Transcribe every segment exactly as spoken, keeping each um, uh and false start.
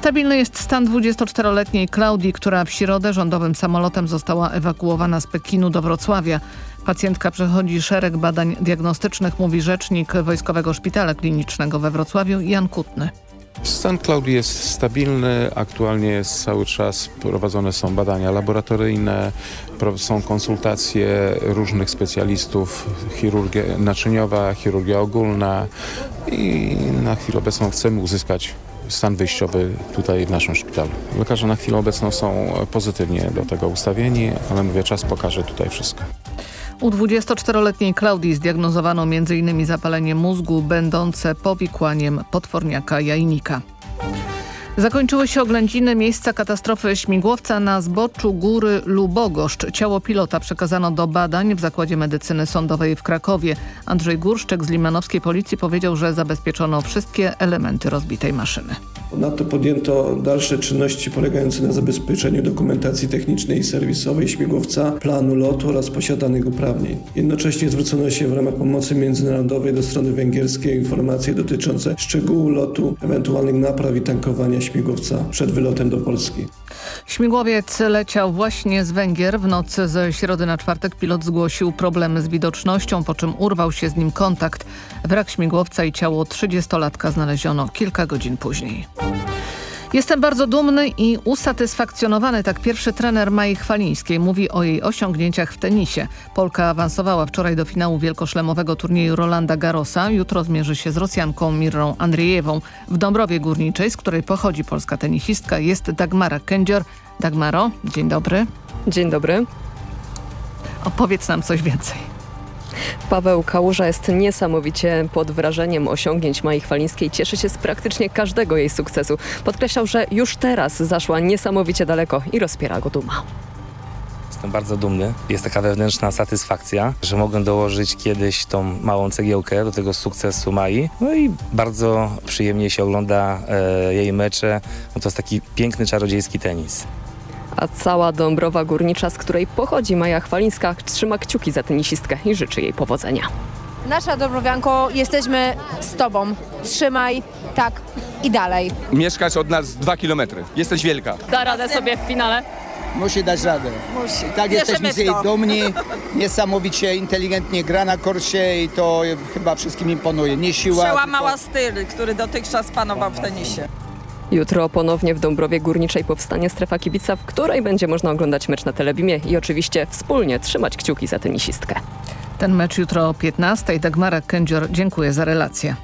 Stabilny jest stan dwudziestoczteroletniej Klaudii, która w środę rządowym samolotem została ewakuowana z Pekinu do Wrocławia. Pacjentka przechodzi szereg badań diagnostycznych, mówi rzecznik Wojskowego Szpitala Klinicznego we Wrocławiu Jan Kutny. Stan Klaudii jest stabilny, aktualnie jest cały czas prowadzone są badania laboratoryjne, są konsultacje różnych specjalistów, chirurgia naczyniowa, chirurgia ogólna i na chwilę obecną chcemy uzyskać stan wyjściowy tutaj w naszym szpitalu. Lekarze na chwilę obecną są pozytywnie do tego ustawieni, ale mówię, czas pokaże tutaj wszystko. U dwudziestoczteroletniej Klaudii zdiagnozowano m in zapalenie mózgu będące powikłaniem potworniaka jajnika. Zakończyły się oględziny miejsca katastrofy śmigłowca na zboczu góry Lubogoszcz. Ciało pilota przekazano do badań w Zakładzie Medycyny Sądowej w Krakowie. Andrzej Górszczek z limanowskiej policji powiedział, że zabezpieczono wszystkie elementy rozbitej maszyny. Ponadto podjęto dalsze czynności polegające na zabezpieczeniu dokumentacji technicznej i serwisowej śmigłowca, planu lotu oraz posiadanych uprawnień. Jednocześnie zwrócono się w ramach pomocy międzynarodowej do strony węgierskiej informacje dotyczące szczegółu lotu, ewentualnych napraw i tankowania śmigłowca przed wylotem do Polski. Śmigłowiec leciał właśnie z Węgier. W nocy ze środy na czwartek pilot zgłosił problemy z widocznością, po czym urwał się z nim kontakt. Wrak śmigłowca i ciało trzydziestolatka znaleziono kilka godzin później. Jestem bardzo dumny i usatysfakcjonowany, tak pierwszy trener Mai Chwalińskiej mówi o jej osiągnięciach w tenisie. Polka awansowała wczoraj do finału wielkoszlemowego turnieju Rolanda Garrosa. Jutro zmierzy się z Rosjanką Mirrą Andrijewą. W Dąbrowie Górniczej, z której pochodzi polska tenisistka, jest Dagmara Kędzior. Dagmaro, dzień dobry. Dzień dobry. Opowiedz nam coś więcej. Paweł Kałuża jest niesamowicie pod wrażeniem osiągnięć Mai Chwalińskiej. Cieszy się z praktycznie każdego jej sukcesu. Podkreślał, że już teraz zaszła niesamowicie daleko i rozpiera go duma. Jestem bardzo dumny. Jest taka wewnętrzna satysfakcja, że mogłem dołożyć kiedyś tą małą cegiełkę do tego sukcesu Mai. No i bardzo przyjemnie się ogląda e, jej mecze. No to jest taki piękny, czarodziejski tenis. A cała Dąbrowa Górnicza, z której pochodzi Maja Chwalińska, trzyma kciuki za tenisistkę i życzy jej powodzenia. Nasza Dąbrowianko, jesteśmy z Tobą. Trzymaj tak i dalej. Mieszkasz od nas dwa kilometry. Jesteś wielka. Da radę sobie w finale? Musi dać radę. Musi. Tak, jesteśmy z jej dumni. Niesamowicie inteligentnie gra na korcie i to chyba wszystkim imponuje. Nie siła. Przełamała styl, który dotychczas panował w tenisie. Jutro ponownie w Dąbrowie Górniczej powstanie strefa kibica, w której będzie można oglądać mecz na Telebimie i oczywiście wspólnie trzymać kciuki za tenisistkę. Ten mecz jutro o piętnastej. Dagmara Kędzior, dziękuję za relację.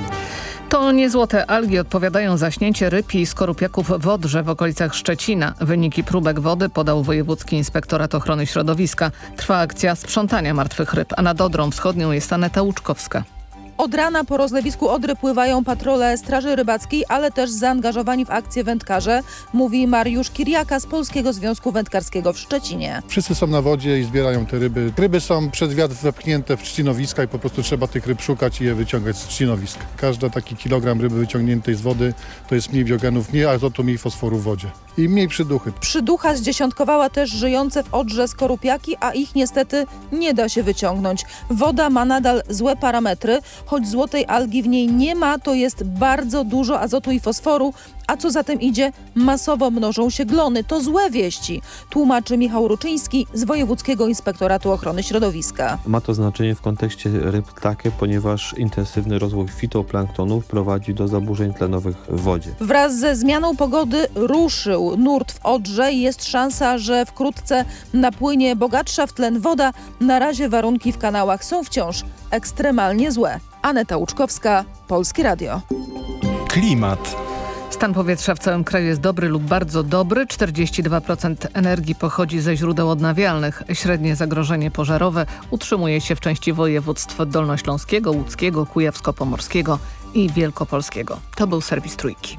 To nie złote algi odpowiadają za śnięcie ryb i skorupiaków w Odrze w okolicach Szczecina. Wyniki próbek wody podał Wojewódzki Inspektorat Ochrony Środowiska. Trwa akcja sprzątania martwych ryb, a nad Odrą Wschodnią jest Aneta Łuczkowska. Od rana po rozlewisku Odry pływają patrole Straży Rybackiej, ale też zaangażowani w akcję wędkarze, mówi Mariusz Kiriaka z Polskiego Związku Wędkarskiego w Szczecinie. Wszyscy są na wodzie i zbierają te ryby. Ryby są przez wiatr wepchnięte w trzcinowiska i po prostu trzeba tych ryb szukać i je wyciągać z trzcinowisk. Każdy taki kilogram ryby wyciągniętej z wody to jest mniej biogenów, mniej azotu, mniej fosforu w wodzie i mniej przyduchy. Przyducha zdziesiątkowała też żyjące w Odrze skorupiaki, a ich niestety nie da się wyciągnąć. Woda ma nadal złe parametry. Choć złotej algi w niej nie ma, to jest bardzo dużo azotu i fosforu, a co za tym idzie, masowo mnożą się glony. To złe wieści, tłumaczy Michał Ruczyński z Wojewódzkiego Inspektoratu Ochrony Środowiska. Ma to znaczenie w kontekście ryb takie, ponieważ intensywny rozwój fitoplanktonu prowadzi do zaburzeń tlenowych w wodzie. Wraz ze zmianą pogody ruszył nurt w Odrze i jest szansa, że wkrótce napłynie bogatsza w tlen woda. Na razie warunki w kanałach są wciąż ekstremalnie złe. Aneta Łuczkowska, Polskie Radio. Klimat. Stan powietrza w całym kraju jest dobry lub bardzo dobry. czterdzieści dwa procent energii pochodzi ze źródeł odnawialnych. Średnie zagrożenie pożarowe utrzymuje się w części województw dolnośląskiego, łódzkiego, kujawsko-pomorskiego i wielkopolskiego. To był serwis Trójki.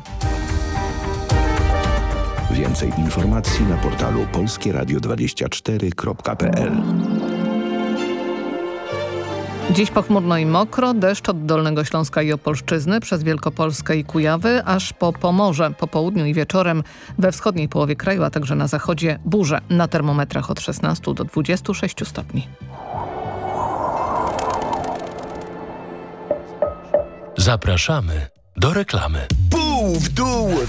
Więcej informacji na portalu polskie radio dwadzieścia cztery kropka p l. Dziś pochmurno i mokro, deszcz od Dolnego Śląska i Opolszczyzny przez Wielkopolskę i Kujawy, aż po Pomorze. Po południu i wieczorem we wschodniej połowie kraju, a także na zachodzie burze. Na termometrach od szesnastu do dwudziestu sześciu stopni. Zapraszamy do reklamy. Pół w dół